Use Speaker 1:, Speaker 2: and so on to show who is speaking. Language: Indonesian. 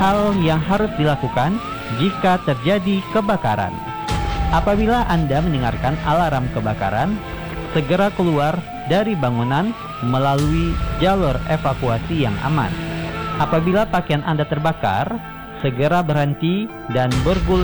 Speaker 1: hal yang harus dilakukan jika terjadi kebakaran. Apabila Anda mendengarkan alarm kebakaran, segera keluar dari bangunan melalui jalur evakuasi yang aman. Apabila pakaian Anda terbakar, segera berhenti dan bergulir